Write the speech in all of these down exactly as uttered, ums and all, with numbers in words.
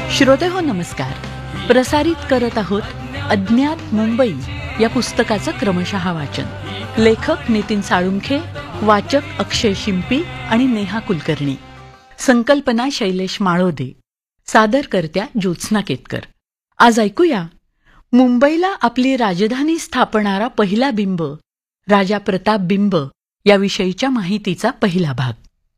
श्रोतेहो नमस्कार. प्रसारित करत आहोत अज्ञात मुंबई या पुस्तकाचं क्रमशः वाचन. लेखक नितीन साळुंखे, वाचक अक्षय शिंपी आणि नेहा कुलकर्णी. संकल्पना शैलेश माळोदे, सादरकर्त्या ज्योत्स्ना केतकर. आज ऐकूया मुंबईला आपली राजधानी स्थापणारा पहिला बिंब राजा प्रताप बिंब याविषयीच्या माहितीचा पहिला भाग.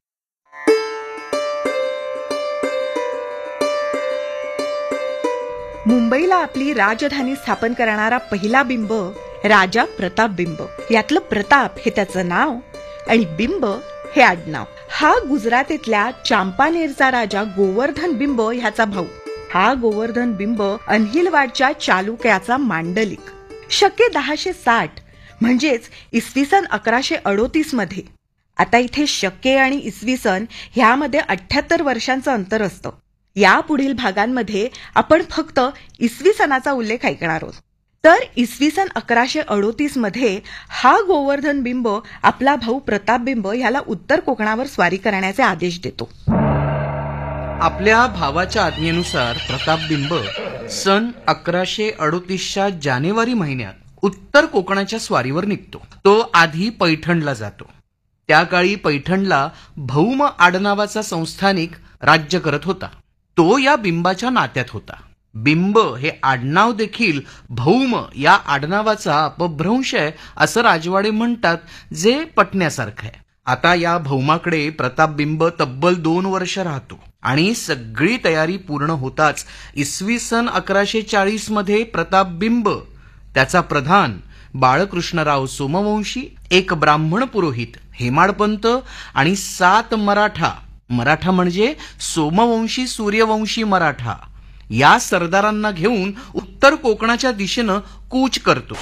मुंबईला आपली राजधानी स्थापन करणारा पहिला बिंब राजा प्रताप बिंब. यातलं प्रताप हे त्याचं नाव आणि बिंब हे आडनाव. हा गुजरातेतल्या चांपानेरचा राजा गोवर्धन बिंब ह्याचा भाऊ. हा गोवर्धन बिंब अन्हिलवाडच्या चालुक्याचा मांडलिक. शके दहाशे साठ म्हणजेच इसवी सन अकराशे अडोतीस मध्ये. आता इथे शके आणि इसवी सन ह्यामध्ये अठ्ठ्याहत्तर वर्षांचं अंतर असतं. या पुढील भागांमध्ये आपण फक्त इसवी सनाचा उल्लेख ऐकणार आहोत. तर इसवी सन अकराशे अडोतीस मध्ये हा गोवर्धन बिंब आपला भाऊ प्रताप बिंब ह्याला उत्तर कोकणावर स्वारी करण्याचे आदेश देतो. आपल्या भावाच्या आज्ञेनुसार प्रताप बिंब सन अकराशे अडोतीसच्या जानेवारी महिन्यात उत्तर कोकणाच्या स्वारीवर निघतो. तो आधी पैठणला जातो. त्या काळी पैठणला भौम आडनावाचा संस्थानिक राज्य करत होता. तो या बिंबाच्या नात्यात होता. बिंब हे आडनाव देखील भौम या आडनावाचा अपभ्रंश आहे असं राजवाडे म्हणतात, जे पटण्यासारखं आहे. आता या भौमाकडे प्रताप बिंब तब्बल दोन वर्ष राहतो आणि सगळी तयारी पूर्ण होताच इसवी सन अकराशे चाळीस मध्ये प्रताप बिंब, त्याचा प्रधान बाळकृष्णराव सोमवंशी, एक ब्राह्मण पुरोहित हेमाडपंत आणि सात मराठा, मराठा म्हणजे सोमवंशी सूर्यवंशी मराठा, या सरदारांना घेऊन उत्तर कोकणाच्या दिशेनं कूच करतो.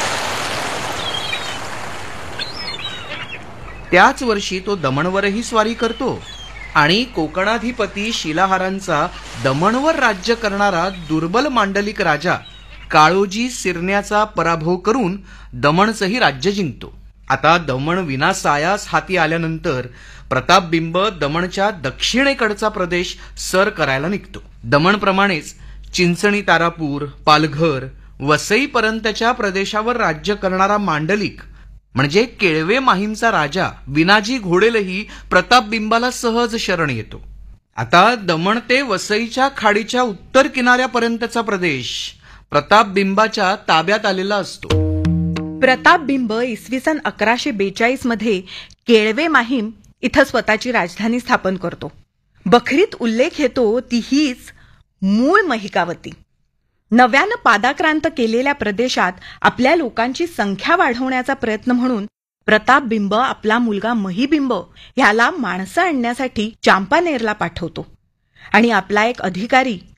त्याच वर्षी तो दमणवरही स्वारी करतो आणि कोकणाधिपती शिलाहारांचा दमणवर राज्य करणारा दुर्बल मांडलिक राजा काळोजी सिरण्याचा पराभव करून दमणचंही राज्य जिंकतो. आता दमण विनासायास हाती आल्यानंतर प्रताप बिंब दमणच्या दक्षिणेकडचा प्रदेश सर करायला निघतो. दमणप्रमाणेच चिंचणी, तारापूर, पालघर, वसईपर्यंतच्या प्रदेशावर राज्य करणारा मांडलिक म्हणजे केळवे माहीमचा राजा विनाजी घोडेलही प्रताप बिंबाला सहज शरण येतो. आता दमण ते वसईच्या खाडीच्या उत्तर किनाऱ्यापर्यंतचा प्रदेश प्रताप बिंबाच्या ताब्यात आलेला असतो. प्रताप बिंब इसवी सन अकराशे बेचाळीस मध्ये केळवे माहीम इथं स्वतःची राजधानी स्थापन करतो. बखरीत उल्लेख येतो ती हीच मूळ महिकावती. नव्यानं पादाक्रांत केलेल्या प्रदेशात आपल्या लोकांची संख्या वाढवण्याचा प्रयत्न म्हणून प्रताप बिंब आपला मुलगा महिबिंब ह्याला माणसं आणण्यासाठी चांपानेरला पाठवतो आणि आपला एक अधिकारी